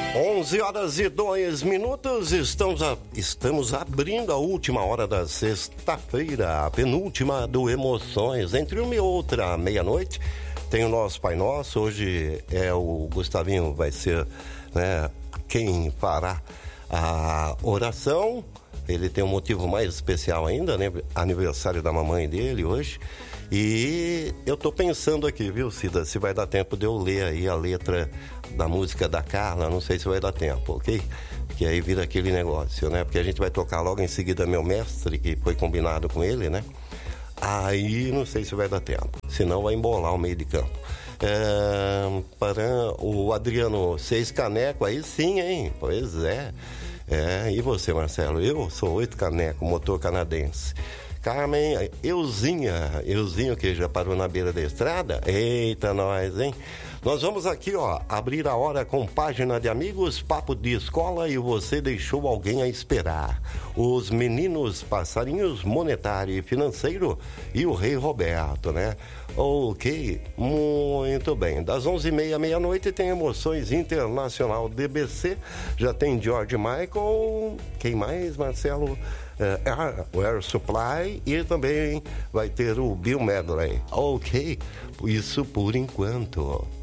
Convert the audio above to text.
11h02, estamos abrindo a última hora da sexta-feira, a penúltima do Emoções. Entre uma e outra, meia-noite, tem o nosso Pai Nosso. Hoje o Gustavinho vai ser, né, quem fará a oração. Ele tem um motivo mais especial ainda, né? Aniversário da mamãe dele hoje. E eu tô pensando aqui, viu, Cida, se vai dar tempo de eu ler aí a letra da música da Carla. Não sei se vai dar tempo, ok? Que aí vira aquele negócio, né? Porque a gente vai tocar logo em seguida Meu Mestre, que foi combinado com ele, né? Aí não sei se vai dar tempo, senão vai embolar o meio de campo. Para o Adriano, 6 caneco, aí sim, hein? Pois é. E você, Marcelo? Eu sou 8 caneco, motor canadense. Carmen, Euzinho que já parou na beira da estrada. Eita, nós, hein? Nós vamos aqui, abrir a hora com página de amigos, papo de escola e você deixou alguém a esperar. Os meninos passarinhos, monetário e financeiro e o Rei Roberto, né? Ok, muito bem. Das 11h30 à meia-noite tem Emoções Internacional DBC. Já tem George Michael. Quem mais, Marcelo? O Air Supply e também vai ter o Bill Medley. Ok, isso por enquanto.